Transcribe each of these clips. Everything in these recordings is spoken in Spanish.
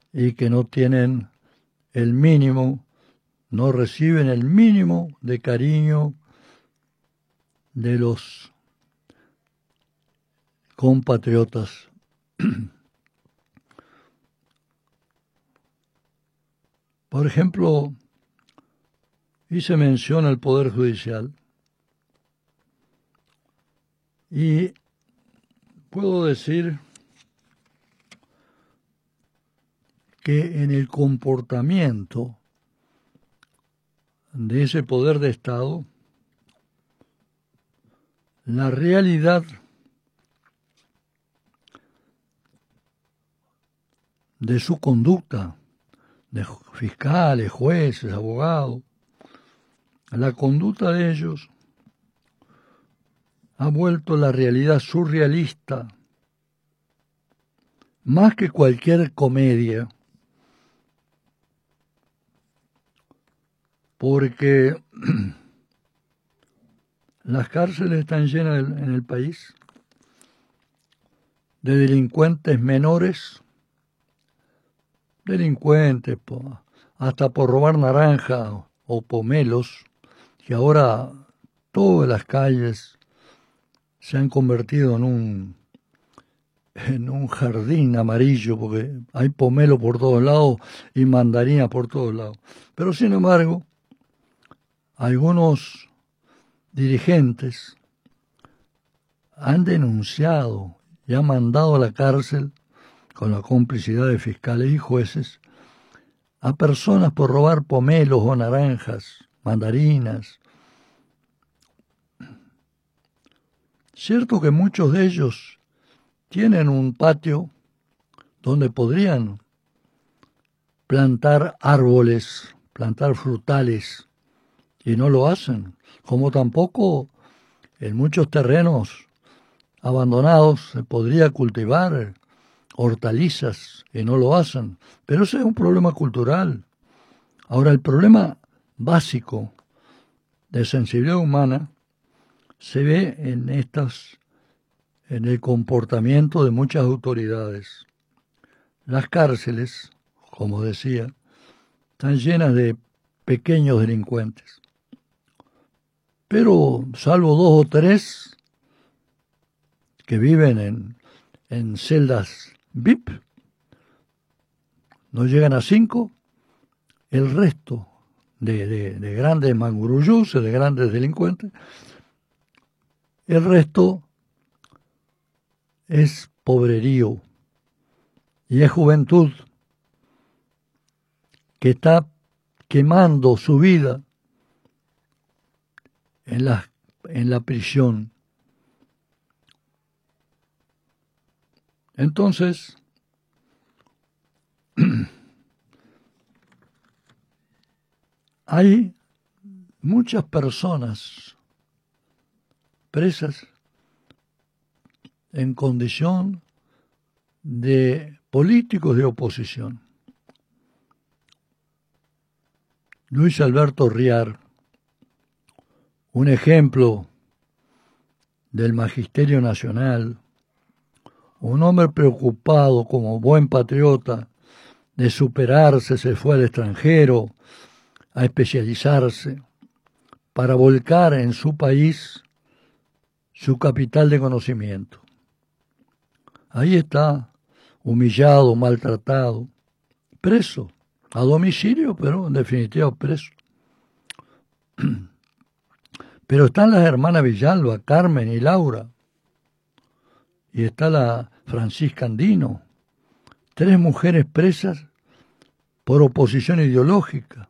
y que no tienen el mínimo, no reciben el mínimo de cariño de los compatriotas. Por ejemplo, hice mención al Poder Judicial y puedo decir que en el comportamiento de ese poder de Estado, la realidad de su conducta, de fiscales, jueces, abogados, la conducta de ellos ha vuelto la realidad surrealista, más que cualquier comedia, porque las cárceles están llenas en el país de delincuentes menores, delincuentes hasta por robar naranja o pomelos, que ahora todas las calles se han convertido en un jardín amarillo, porque hay pomelo por todos lados y mandarina por todos lados. Pero sin embargo, algunos dirigentes han denunciado y han mandado a la cárcel, con la complicidad de fiscales y jueces, a personas por robar pomelos o naranjas, mandarinas. Cierto que muchos de ellos tienen un patio donde podrían plantar árboles, plantar frutales, y no lo hacen, como tampoco en muchos terrenos abandonados se podría cultivar hortalizas, y no lo hacen. Pero ese es un problema cultural. Ahora, el problema básico de sensibilidad humana se ve en el comportamiento de muchas autoridades. Las cárceles, como decía, están llenas de pequeños delincuentes. Pero, salvo 2 o 3 que viven en celdas VIP, no llegan a 5, el resto de grandes manguruyús, de grandes delincuentes, el resto es pobrerío y es juventud que está quemando su vida en la prisión. Entonces, hay muchas personas presas en condición de políticos de oposición. Luis Alberto Riar, un ejemplo del magisterio nacional, un hombre preocupado como buen patriota de superarse, se fue al extranjero a especializarse para volcar en su país su capital de conocimiento. Ahí está, humillado, maltratado, preso, a domicilio, pero en definitiva preso. Pero están las hermanas Villalba, Carmen y Laura, y está la Francisca Andino, 3 mujeres presas por oposición ideológica.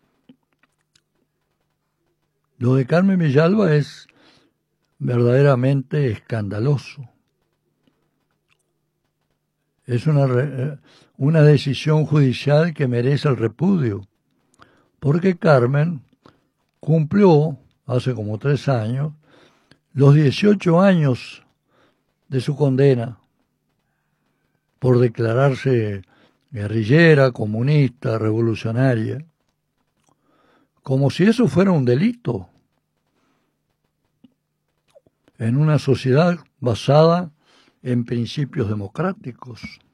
Lo de Carmen Villalba es verdaderamente escandaloso. Es una decisión judicial que merece el repudio, porque Carmen cumplió hace como 3 años los 18 años de su condena por declararse guerrillera, comunista, revolucionaria, como si eso fuera un delito en una sociedad basada en principios democráticos.